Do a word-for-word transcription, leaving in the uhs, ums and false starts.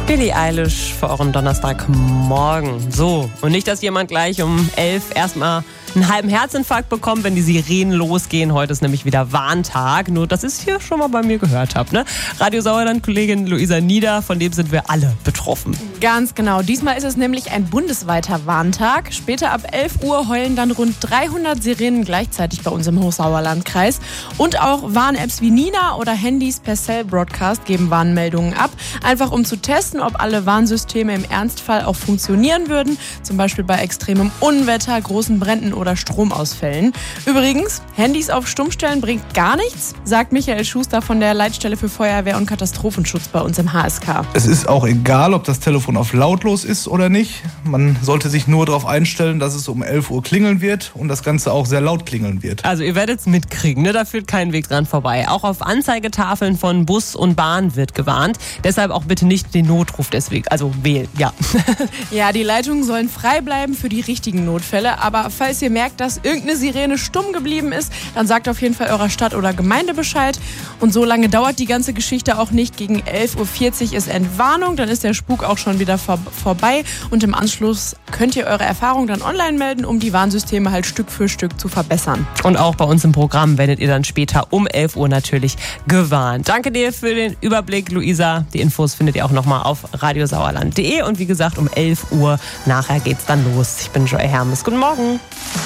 Billie Eilish für euren Donnerstagmorgen. So, und nicht, dass jemand gleich um elf erstmal einen halben Herzinfarkt bekommt, wenn die Sirenen losgehen. Heute ist nämlich wieder Warntag. Nur, dass ihr es hier schon mal bei mir gehört habt, ne? Radio Sauerland-Kollegin Luisa Nieder, von dem sind wir alle betroffen. Ganz genau. Diesmal ist es nämlich ein bundesweiter Warntag. Später ab elf Uhr heulen dann rund dreihundert Sirenen gleichzeitig bei uns im Hochsauerlandkreis. Und auch Warn-Apps wie Nina oder Handys per Cell-Broadcast geben Warnmeldungen ab. Einfach um zu testen, ob alle Warnsysteme im Ernstfall auch funktionieren würden. Zum Beispiel bei extremem Unwetter, großen Bränden oder Stromausfällen. Übrigens, Handys auf Stummstellen bringt gar nichts, sagt Michael Schuster von der Leitstelle für Feuerwehr und Katastrophenschutz bei uns im H S K. Es ist auch egal, ob das Telefon auf lautlos ist oder nicht. Man sollte sich nur darauf einstellen, dass es um elf Uhr klingeln wird und das Ganze auch sehr laut klingeln wird. Also ihr werdet es mitkriegen, ne? Da führt kein Weg dran vorbei. Auch auf Anzeigetafeln von Bus und Bahn wird gewarnt. Deshalb auch bitte nicht den Notruf deswegen, also wählen, ja. Ja, die Leitungen sollen frei bleiben für die richtigen Notfälle, aber falls ihr merkt, dass irgendeine Sirene stumm geblieben ist, dann sagt auf jeden Fall eurer Stadt oder Gemeinde Bescheid. Und so lange dauert die ganze Geschichte auch nicht. Gegen elf Uhr vierzig ist Entwarnung, dann ist der Spuk auch schon wieder vor, vorbei. Und im Anschluss könnt ihr eure Erfahrung dann online melden, um die Warnsysteme halt Stück für Stück zu verbessern. Und auch bei uns im Programm werdet ihr dann später um elf Uhr natürlich gewarnt. Danke dir für den Überblick, Luisa. Die Infos findet ihr auch nochmal auf radiosauerland punkt de. Und wie gesagt, um elf Uhr nachher geht's dann los. Ich bin Joy Hermes. Guten Morgen.